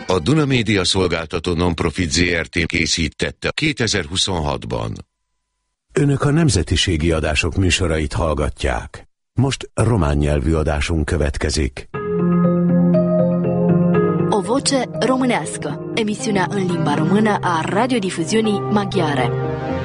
A Duna Média Szolgáltató Nonprofit Zrt. Készítette 2026-ban. Önök a nemzetiségi adások műsorait hallgatják. Most román nyelvű adásunk következik. O voce românească, emisiunea în limba română a radiodifuziunii maghiare.